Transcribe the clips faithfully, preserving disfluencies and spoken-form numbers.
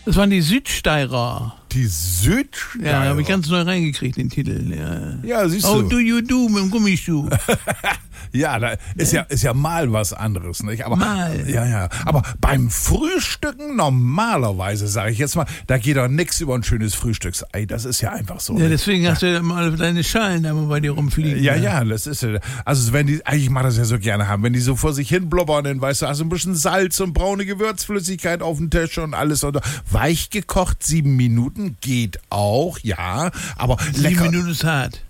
Das waren die Südsteirer. Die Südsteirer? Ja, habe ich ganz neu reingekriegt, den Titel. Ja, ja siehst How du. do you do mit dem Gummischuh? Ja, da ist ja, ist ja mal was anderes, nicht? Aber, mal. Ja, ja. Aber beim Frühstücken normalerweise, sage ich jetzt mal, da geht doch nichts über ein schönes Frühstücksei. Das ist ja einfach so. Ja, deswegen hast du ja mal deine Schalen da mal bei dir rumfliegen. Ja, ja, das ist ja. Also, wenn die, eigentlich mag das ja so gerne haben, wenn die so vor sich hin blubbern, dann weißt du, hast du ein bisschen Salz und braune Gewürzflüssigkeit auf dem Tisch und alles. Und weich gekocht, sieben Minuten geht auch, ja. Aber Sieben lecker. Minuten ist hart.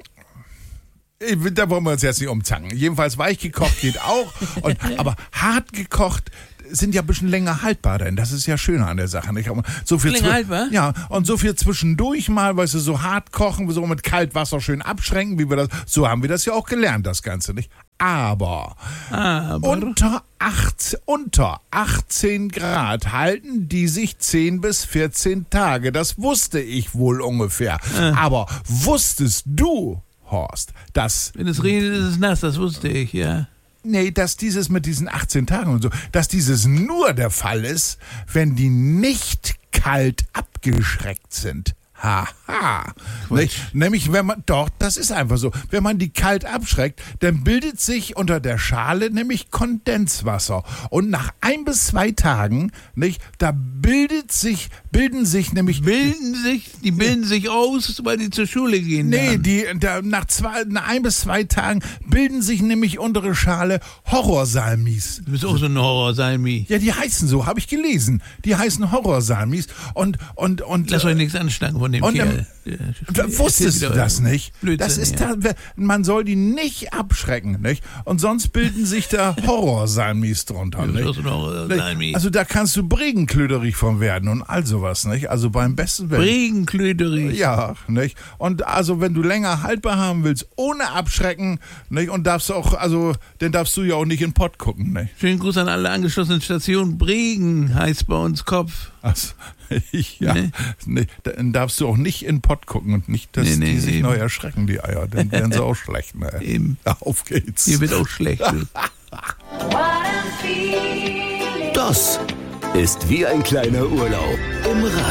Da wollen wir uns jetzt nicht umzangen. Jedenfalls weich gekocht geht auch. Und, aber hart gekocht sind ja ein bisschen länger haltbar, denn das ist ja schöner an der Sache. Nicht? So viel länger haltbar? Ja, und so viel zwischendurch mal, weißt du, so hart kochen, so mit Kaltwasser schön abschränken, wie wir das, so haben wir das ja auch gelernt, das Ganze, nicht? Aber, Aber. Unter, achtzehn, unter achtzehn Grad halten die sich zehn bis vierzehn Tage. Das wusste ich wohl ungefähr. Äh. Aber wusstest du, Horst, dass... Wenn es regnet, ist es nass, das wusste ich, ja. Nee, dass dieses mit diesen achtzehn Tagen und so, dass dieses nur der Fall ist, wenn die nicht kalt abgeschreckt sind. Haha. Nämlich, wenn man, doch, das ist einfach so. Wenn man die kalt abschreckt, dann bildet sich unter der Schale nämlich Kondenswasser. Und nach ein bis zwei Tagen, nicht, da bildet sich, bilden sich nämlich. Bilden sich, die bilden sich aus, weil die zur Schule gehen. Nee, dann. die, da, nach zwei, nach ein bis zwei Tagen bilden sich nämlich unter der Schale Horrorsalmis. Du bist auch so ein Horrorsalmi. Ja, die heißen so, habe ich gelesen. Die heißen Horrorsalmis. Und, und, und. Lass euch nichts anschlagen von dem Und Kerl. ähm, wusstest du das nicht? Blödsinn, das ist ja. da, man soll die nicht abschrecken, nicht? Und sonst bilden sich da Horrorsalmis drunter, Du bist auch nicht? so ein Horrorsalmi. Also da kannst du Bregenklöderig von werden und all sowas, nicht? Also beim besten Willen. Regenklöderig. Ja, nicht? Und also wenn du länger haltbar haben willst, ohne abschrecken, nicht? Und darfst auch, also, dann darfst du ja auch nicht in den Pott gucken, nicht? Schönen Gruß an alle angeschlossenen Stationen. Bregen heißt bei uns Kopf. Also, ja, Nee. nee, dann darfst du auch nicht in den Pott gucken und nicht, dass Nee, nee, die sich eben. neu erschrecken, die Eier. Dann werden sie auch schlecht, ne? Eben. Auf geht's. Hier wird auch schlecht. Das ist wie ein kleiner Urlaub im Radio.